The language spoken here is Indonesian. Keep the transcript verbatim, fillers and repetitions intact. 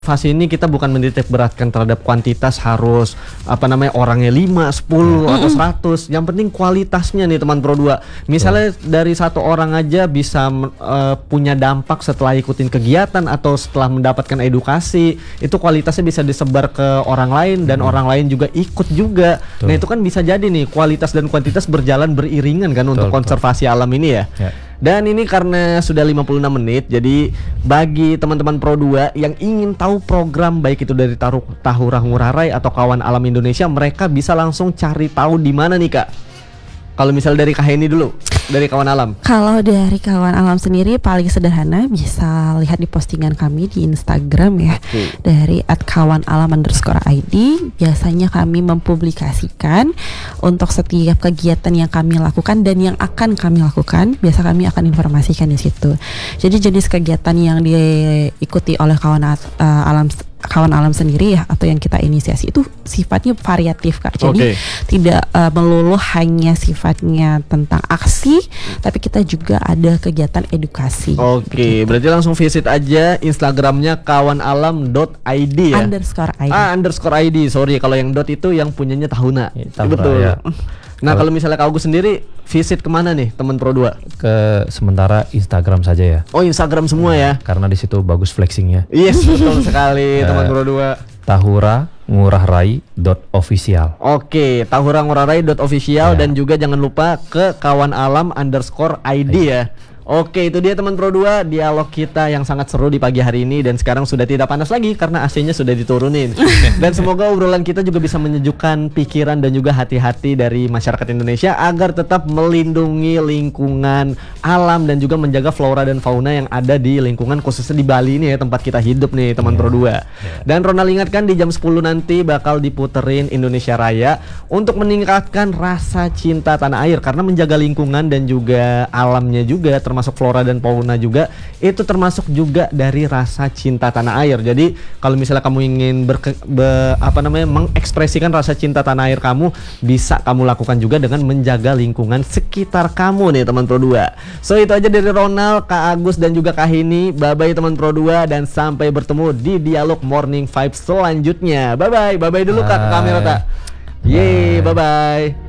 Fase ini kita bukan menitik beratkan terhadap kuantitas harus apa namanya orangnya lima, sepuluh Ya. atau seratus. Yang penting kualitasnya nih teman Pro dua. Misalnya dari satu orang aja bisa uh, punya dampak setelah ikutin kegiatan atau setelah mendapatkan edukasi, itu kualitasnya bisa disebar ke orang lain dan Hmm. orang lain juga ikut juga. Betul. Nah, itu kan bisa jadi nih kualitas dan kuantitas berjalan beriringan kan untuk Betul, konservasi alam ini ya. Ya. Dan ini karena sudah lima puluh enam menit, jadi bagi teman-teman Pro dua yang ingin tahu program baik itu dari Taru, Tahura Ngurah Rai atau Kawan Alam Indonesia, mereka bisa langsung cari tahu di mana nih Kak? Kalau misal dari Kak Heni dulu, dari Kawan Alam. Kalau dari Kawan Alam sendiri paling sederhana bisa lihat di postingan kami di Instagram ya. Oke. Dari at kawan alam underscore id. Biasanya kami mempublikasikan untuk setiap kegiatan yang kami lakukan dan yang akan kami lakukan. Biasa kami akan informasikan di situ. Jadi jenis kegiatan yang diikuti oleh Kawan uh, Alam Kawan Alam sendiri ya, atau yang kita inisiasi itu sifatnya variatif Kak. Jadi Oke. tidak uh, melulu hanya sifatnya tentang aksi, tapi kita juga ada kegiatan edukasi. Oke, berarti langsung visit aja Instagramnya kawanalam dot i d ya. Underscore id. Ah, underscore id. Sorry, kalau yang dot itu yang punyanya Tahuna. Ya, Tahura, Betul. ya. Nah, Kalau- kalau misalnya Kak Agus sendiri visit kemana nih teman Pro dua? Ke sementara Instagram saja ya. Oh, Instagram semua ya. Karena di situ bagus flexingnya. Yes, betul sekali teman Pro dua. Tahura Ngurah Rai dot official. Oke, tahura ngurah rai dot official Ya. dan juga jangan lupa ke kawan alam underscore id ya. Oke, itu dia teman Pro dua, dialog kita yang sangat seru di pagi hari ini. Dan sekarang sudah tidak panas lagi karena A C-nya sudah diturunin. Dan semoga obrolan kita juga bisa menyejukkan pikiran dan juga hati-hati dari masyarakat Indonesia agar tetap melindungi lingkungan alam dan juga menjaga flora dan fauna yang ada di lingkungan, khususnya di Bali ini ya, tempat kita hidup nih teman Pro dua. Dan Ronald ingatkan di jam sepuluh nanti bakal diputerin Indonesia Raya untuk meningkatkan rasa cinta tanah air, karena menjaga lingkungan dan juga alamnya juga termasuk flora dan fauna juga itu termasuk juga dari rasa cinta tanah air. Jadi kalau misalnya kamu ingin berke, be, apa namanya mengekspresikan rasa cinta tanah air kamu, bisa kamu lakukan juga dengan menjaga lingkungan sekitar kamu nih teman Pro dua. So itu aja dari Ronald, Kak Agus dan juga Kak Heni. Bye bye teman Pro dua dan sampai bertemu di dialog Morning Vibes selanjutnya. Bye bye. Bye bye dulu Kak ke kamera Tak. Yeay, bye bye.